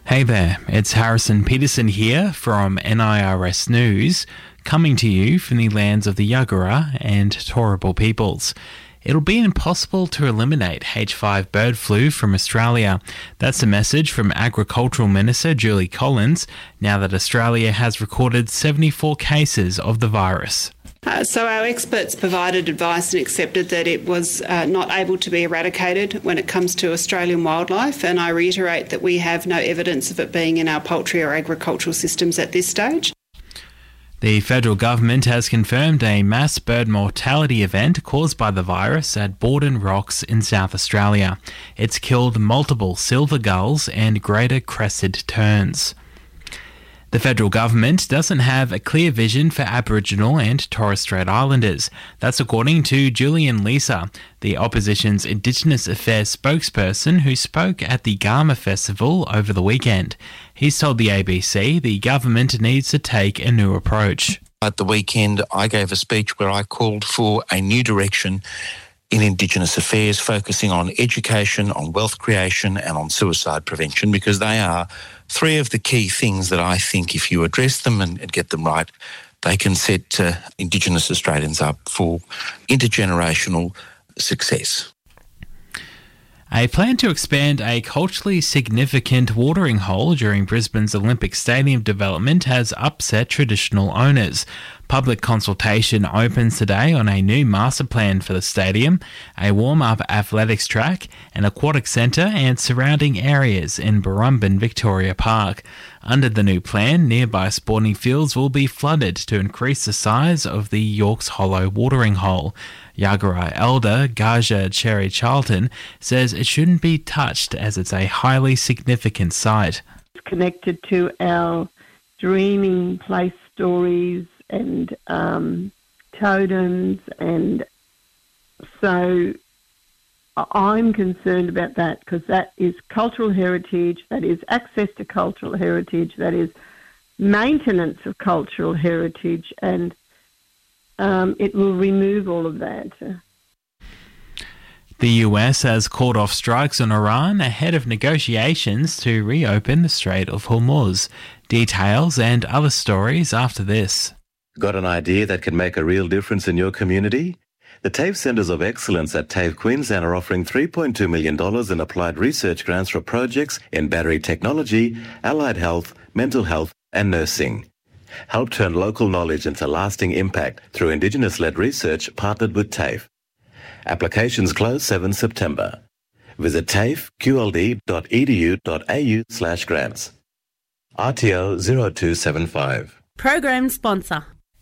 Hey there, it's Harrison Peterson here from NIRS News, coming to you from the lands of the Yagara and Turrbal peoples. It'll be impossible to eliminate H5 bird flu from Australia. That's a message from Agricultural Minister Julie Collins, now that Australia has recorded 74 cases of the virus. So our experts provided advice and accepted that it was not able to be eradicated when it comes to Australian wildlife, and I reiterate that we have no evidence of it being in our poultry or agricultural systems at this stage. The federal government has confirmed a mass bird mortality event caused by the virus at Borden Rocks in South Australia. It's killed multiple silver gulls and greater crested terns. The federal government doesn't have a clear vision for Aboriginal and Torres Strait Islanders. That's according to Julian Leeser, the opposition's Indigenous Affairs spokesperson who spoke at the Garma Festival over the weekend. He's told the ABC the government needs to take a new approach. At the weekend, I gave a speech where I called for a new direction in Indigenous affairs, focusing on education, on wealth creation and on suicide prevention, because they are three of the key things that I think if you address them and get them right, they can set Indigenous Australians up for intergenerational success. A plan to expand a culturally significant watering hole during Brisbane's Olympic Stadium development has upset traditional owners. Public consultation opens today on a new master plan for the stadium, a warm-up athletics track, an aquatic centre and surrounding areas in Burrumbin Victoria Park. Under the new plan, nearby sporting fields will be flooded to increase the size of the Yorks Hollow watering hole. Yagara elder Gaja Cherry Charlton says it shouldn't be touched as it's a highly significant site. It's connected to our dreaming place stories and totems, and so I'm concerned about that because that is cultural heritage, that is access to cultural heritage, that is maintenance of cultural heritage, and it will remove all of that. The US has called off strikes on Iran ahead of negotiations to reopen the Strait of Hormuz. Details and other stories after this. Got an idea that can make a real difference in your community? The TAFE Centres of Excellence at TAFE Queensland are offering $3.2 million in applied research grants for projects in battery technology, allied health, mental health and nursing. Help turn local knowledge into lasting impact through Indigenous-led research partnered with TAFE. Applications close 7 September. Visit tafeqld.edu.au/grants. RTO 0275. Program sponsor.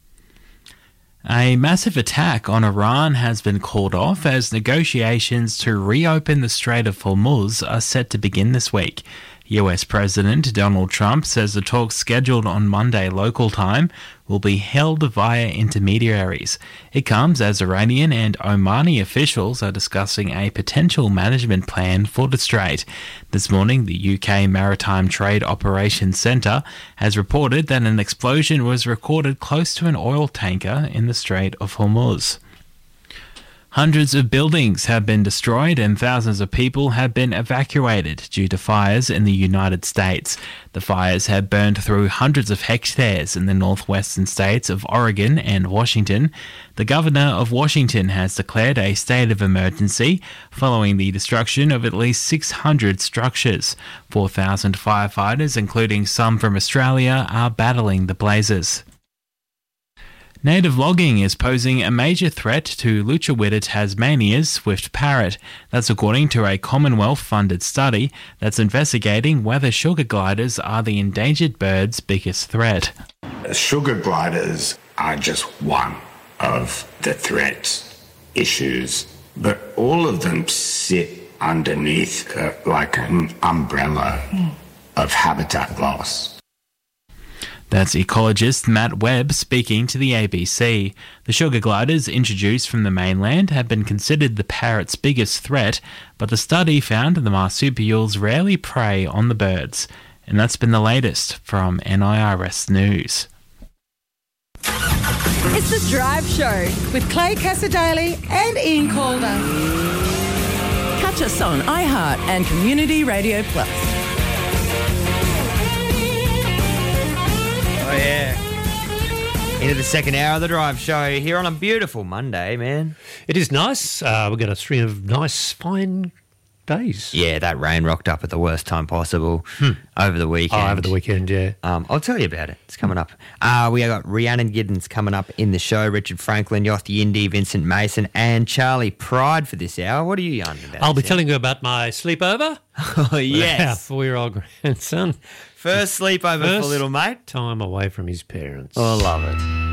A massive attack on Iran has been called off as negotiations to reopen the Strait of Hormuz are set to begin this week. US President Donald Trump says the talks scheduled on Monday local time will be held via intermediaries. It comes as Iranian and Omani officials are discussing a potential management plan for the strait. This morning, the UK Maritime Trade Operations Centre has reported that an explosion was recorded close to an oil tanker in the Strait of Hormuz. Hundreds of buildings have been destroyed and thousands of people have been evacuated due to fires in the United States. The fires have burned through hundreds of hectares in the northwestern states of Oregon and Washington. The governor of Washington has declared a state of emergency following the destruction of at least 600 structures. 4,000 firefighters, including some from Australia, are battling the blazes. Native logging is posing a major threat to Lutruwita Tasmania's swift parrot. That's according to a Commonwealth-funded study that's investigating whether sugar gliders are the endangered bird's biggest threat. Sugar gliders are just one of the threats, issues, but all of them sit underneath like an umbrella of habitat loss. That's ecologist Matt Webb speaking to the ABC. The sugar gliders introduced from the mainland have been considered the parrot's biggest threat, but the study found the marsupials rarely prey on the birds. And that's been the latest from NIRS News. It's The Drive Show with Clay Cassadaly and Ian Calder. Catch us on iHeart and Community Radio Plus. yeah. Into the second hour of the Drive Show here on a beautiful Monday, man. It is nice. We've got a string of nice, fine days. Yeah, that rain rocked up at the worst time possible over the weekend. Oh, over the weekend, yeah. I'll tell you about it. It's coming up. We got Rhiannon Giddens coming up in the show, Richard Franklin, Yothi Indy, Vincent Mason, and Charlie Pride for this hour. What are you yarning about? I'll be telling you about my sleepover. Oh, yes. Our 4-year-old grandson. First sleepover for little mate. Time away from his parents. Oh, I love it.